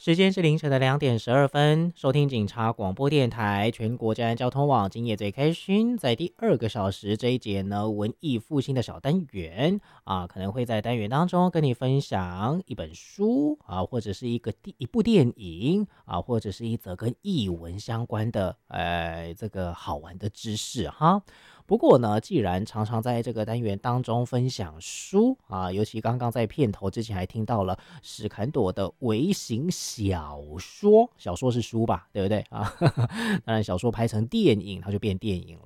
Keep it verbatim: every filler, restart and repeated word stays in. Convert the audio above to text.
时间是凌晨的两点十二分，收听警察广播电台全国治安交通网，今夜最开心。在第二个小时这一节呢，文艺复兴的小单元啊，可能会在单元当中跟你分享一本书啊，或者是一个一部电影啊，或者是一则跟译文相关的呃这个好玩的知识哈。不过呢，既然常常在这个单元当中分享书啊，尤其刚刚在片头之前还听到了史坎朵的微型小说，小说是书吧，对不对啊？当然，小说拍成电影，它就变电影了